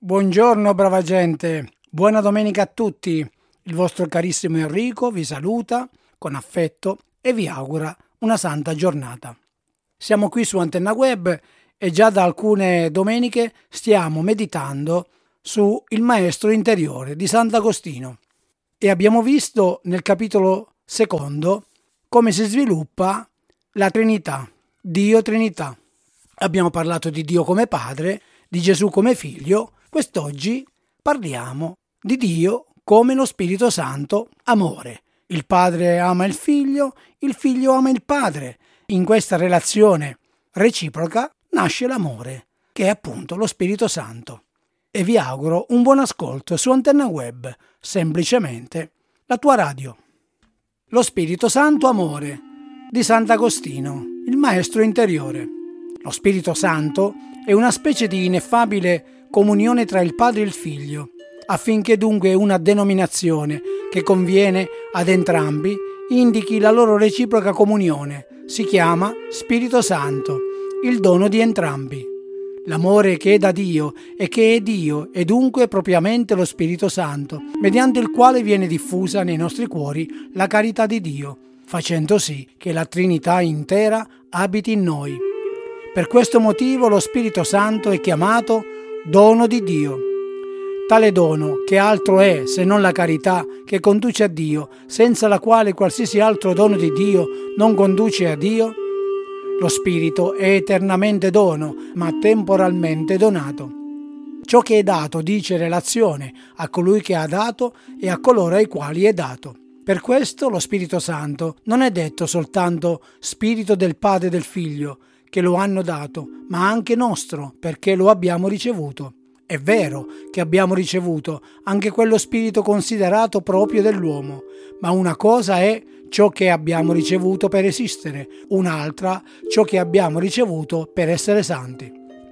Buongiorno brava gente, buona domenica a tutti. Il vostro carissimo Enrico vi saluta con affetto e vi augura una santa giornata. Siamo qui su Antenna Web e già da alcune domeniche stiamo meditando su il Maestro interiore di Sant'Agostino e abbiamo visto nel capitolo 2 come si sviluppa la Trinità, Dio Trinità. Abbiamo parlato di Dio come Padre, di Gesù come Figlio. Quest'oggi parliamo di Dio come lo Spirito Santo amore. Il Padre ama il Figlio ama il Padre. In questa relazione reciproca nasce l'amore, che è appunto lo Spirito Santo. E vi auguro un buon ascolto su Antenna Web, semplicemente la tua radio. Lo Spirito Santo amore di Sant'Agostino, il Maestro interiore. Lo Spirito Santo è una specie di ineffabile comunione tra il Padre e il Figlio, affinché dunque una denominazione che conviene ad entrambi indichi la loro reciproca comunione. Si chiama Spirito Santo, il dono di entrambi. L'amore che è da Dio e che è Dio è dunque propriamente lo Spirito Santo, mediante il quale viene diffusa nei nostri cuori la carità di Dio, facendo sì che la Trinità intera abiti in noi. Per questo motivo lo Spirito Santo è chiamato dono di Dio. Tale dono, che altro è se non la carità che conduce a Dio, senza la quale qualsiasi altro dono di Dio non conduce a Dio? Lo Spirito è eternamente dono, ma temporalmente donato. Ciò che è dato dice relazione a colui che ha dato e a coloro ai quali è dato. Per questo lo Spirito Santo non è detto soltanto Spirito del Padre e del Figlio, che lo hanno dato, ma anche nostro, perché lo abbiamo ricevuto. È vero che abbiamo ricevuto anche quello spirito considerato proprio dell'uomo, ma una cosa è ciò che abbiamo ricevuto per esistere, un'altra ciò che abbiamo ricevuto per essere santi.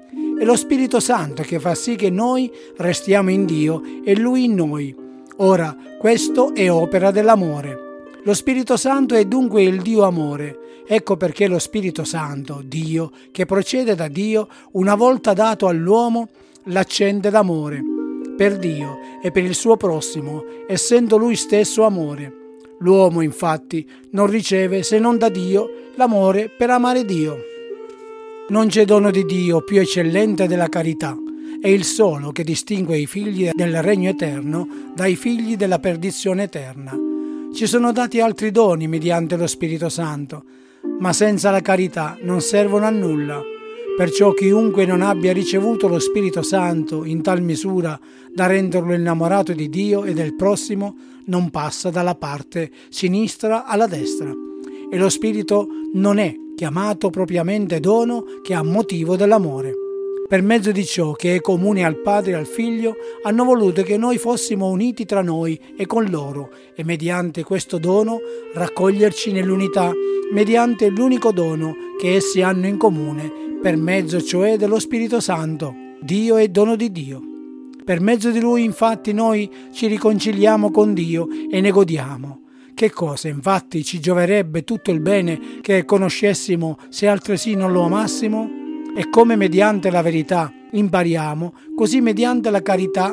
È lo Spirito Santo che fa sì che noi restiamo in Dio e Lui in noi. Ora, questo è opera dell'amore. Lo Spirito Santo è dunque il Dio amore. Ecco perché lo Spirito Santo, Dio, che procede da Dio, una volta dato all'uomo, l'accende d'amore per Dio e per il suo prossimo, essendo lui stesso amore. L'uomo, infatti, non riceve se non da Dio l'amore per amare Dio. Non c'è dono di Dio più eccellente della carità. È il solo che distingue i figli del regno eterno dai figli della perdizione eterna. Ci sono dati altri doni mediante lo Spirito Santo, ma senza la carità non servono a nulla. Perciò chiunque non abbia ricevuto lo Spirito Santo in tal misura da renderlo innamorato di Dio e del prossimo non passa dalla parte sinistra alla destra. E lo Spirito non è chiamato propriamente dono che ha motivo dell'amore. Per mezzo di ciò che è comune al Padre e al Figlio hanno voluto che noi fossimo uniti tra noi e con loro e mediante questo dono raccoglierci nell'unità mediante l'unico dono che essi hanno in comune, per mezzo cioè dello Spirito Santo. Dio è dono di Dio. Per mezzo di Lui infatti noi ci riconciliamo con Dio e ne godiamo. Che cosa infatti ci gioverebbe tutto il bene che conoscessimo se altresì non lo amassimo? E come mediante la verità impariamo, così mediante la carità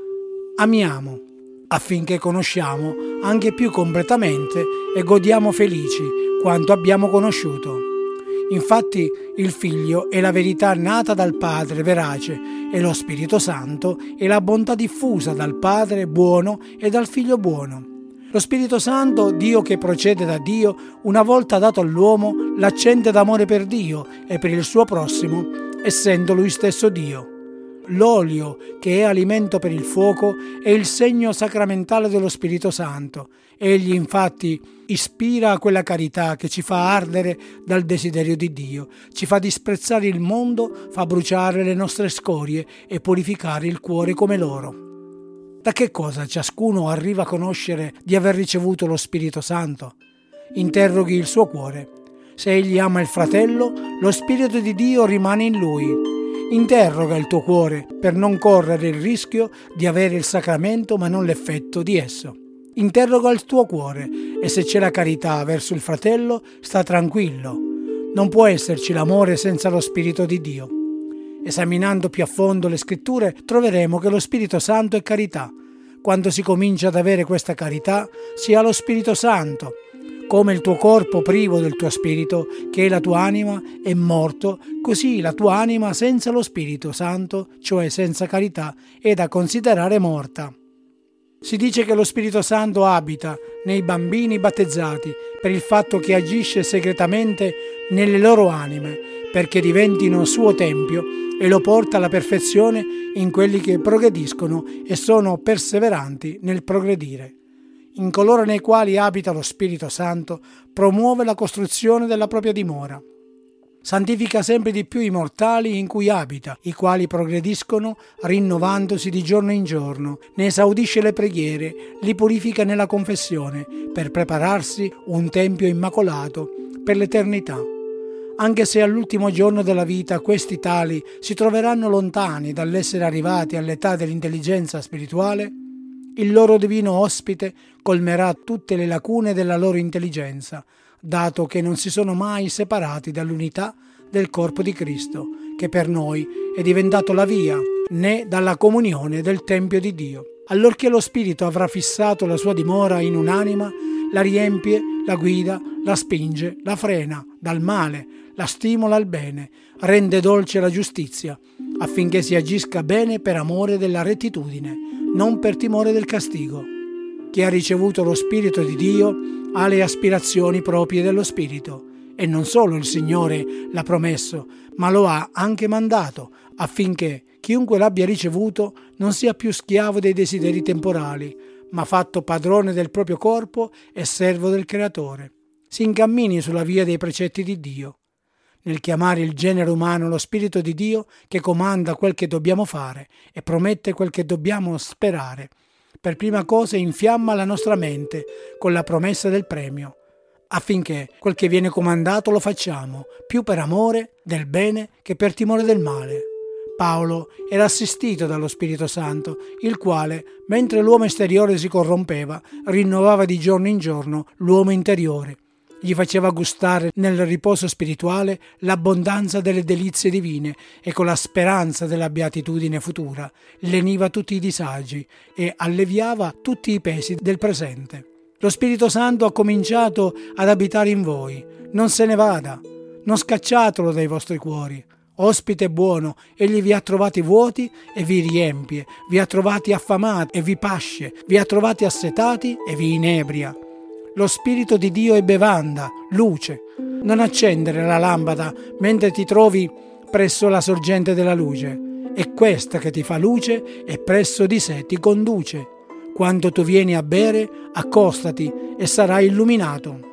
amiamo, affinché conosciamo anche più completamente e godiamo felici quanto abbiamo conosciuto. Infatti il Figlio è la verità nata dal Padre verace e lo Spirito Santo è la bontà diffusa dal Padre buono e dal Figlio buono. Lo Spirito Santo, Dio che procede da Dio, una volta dato all'uomo, l'accende d'amore per Dio e per il suo prossimo, essendo lui stesso Dio. L'olio, che è alimento per il fuoco, è il segno sacramentale dello Spirito Santo. Egli infatti ispira a quella carità che ci fa ardere dal desiderio di Dio, ci fa disprezzare il mondo, fa bruciare le nostre scorie e purificare il cuore come l'oro. Da che cosa ciascuno arriva a conoscere di aver ricevuto lo Spirito Santo? Interroghi il suo cuore. Se egli ama il fratello, lo Spirito di Dio rimane in lui. Interroga il tuo cuore per non correre il rischio di avere il sacramento ma non l'effetto di esso. Interroga il tuo cuore e se c'è la carità verso il fratello, sta tranquillo. Non può esserci l'amore senza lo Spirito di Dio. Esaminando più a fondo le scritture, troveremo che lo Spirito Santo è carità. Quando si comincia ad avere questa carità, si ha lo Spirito Santo. Come il tuo corpo privo del tuo spirito, che è la tua anima, è morto, così la tua anima senza lo Spirito Santo, cioè senza carità, è da considerare morta. Si dice che lo Spirito Santo abita nei bambini battezzati per il fatto che agisce segretamente nelle loro anime, perché diventino suo tempio, e lo porta alla perfezione in quelli che progrediscono e sono perseveranti nel progredire. In coloro nei quali abita lo Spirito Santo, promuove la costruzione della propria dimora. Santifica sempre di più i mortali in cui abita, i quali progrediscono rinnovandosi di giorno in giorno, ne esaudisce le preghiere, li purifica nella confessione, per prepararsi un tempio immacolato per l'eternità. Anche se all'ultimo giorno della vita questi tali si troveranno lontani dall'essere arrivati all'età dell'intelligenza spirituale, il loro divino ospite colmerà tutte le lacune della loro intelligenza, dato che non si sono mai separati dall'unità del corpo di Cristo, che per noi è diventato la via, né dalla comunione del Tempio di Dio. Allorché lo Spirito avrà fissato la sua dimora in un'anima, la riempie, la guida, la spinge, la frena dal male, la stimola al bene, rende dolce la giustizia, affinché si agisca bene per amore della rettitudine, non per timore del castigo. Chi ha ricevuto lo Spirito di Dio ha le aspirazioni proprie dello Spirito, e non solo il Signore l'ha promesso, ma lo ha anche mandato, affinché chiunque l'abbia ricevuto non sia più schiavo dei desideri temporali, ma fatto padrone del proprio corpo e servo del Creatore. Si incammini sulla via dei precetti di Dio. Nel chiamare il genere umano lo Spirito di Dio che comanda quel che dobbiamo fare e promette quel che dobbiamo sperare, per prima cosa infiamma la nostra mente con la promessa del premio, affinché quel che viene comandato lo facciamo, più per amore del bene che per timore del male. Paolo era assistito dallo Spirito Santo, il quale, mentre l'uomo esteriore si corrompeva, rinnovava di giorno in giorno l'uomo interiore. Gli faceva gustare nel riposo spirituale l'abbondanza delle delizie divine e con la speranza della beatitudine futura leniva tutti i disagi e alleviava tutti i pesi del presente. Lo Spirito Santo ha cominciato ad abitare in voi. Non se ne vada, non scacciatelo dai vostri cuori. Ospite buono, egli vi ha trovati vuoti e vi riempie, vi ha trovati affamati e vi pasce, vi ha trovati assetati e vi inebria. Lo Spirito di Dio è bevanda, luce. Non accendere la lampada mentre ti trovi presso la sorgente della luce. È questa che ti fa luce e presso di sé ti conduce. Quando tu vieni a bere, accostati e sarai illuminato.